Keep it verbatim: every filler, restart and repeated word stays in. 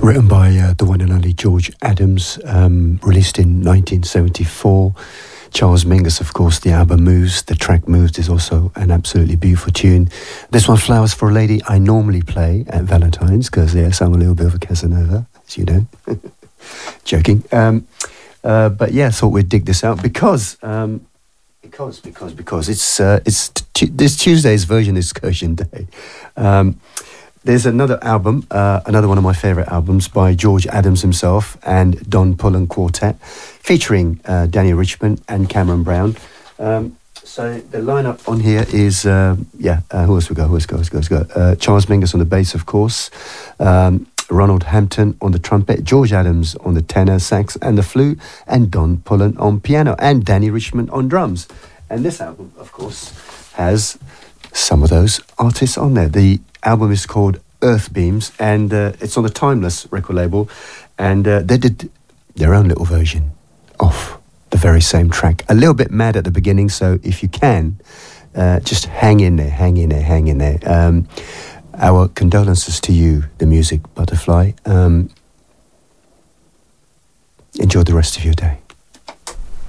written by uh, the one and only George Adams, um, released in nineteen seventy-four. Charles Mingus, of course, the album Moves, the track Moves is also an absolutely beautiful tune. This one, Flowers for a Lady, I normally play at Valentine's because, yes, I'm a little bit of a Casanova, as you know. Joking. Um, uh, but yeah, I thought we'd dig this out because, um, because, because, because it's, uh, it's t- this Tuesday's version is Excursion Day. Um, There's another album, uh, another one of my favourite albums by George Adams himself and Don Pullen Quartet, featuring uh, Danny Richmond and Cameron Brown. Um, so the lineup on here is, uh, yeah, uh, who else we go, who else go, who else go, who else go? Uh, Charles Mingus on the bass, of course, um, Ronald Hampton on the trumpet, George Adams on the tenor sax and the flute, and Don Pullen on piano, and Danny Richmond on drums. And this album, of course, has some of those artists on there. The album is called Earth Beams, and uh, it's on the Timeless record label, and uh, they did their own little version of the very same track. A little bit mad at the beginning, so if you can, uh, just hang in there, hang in there, hang in there. Um, our condolences to you, the music butterfly. Um, enjoy the rest of your day.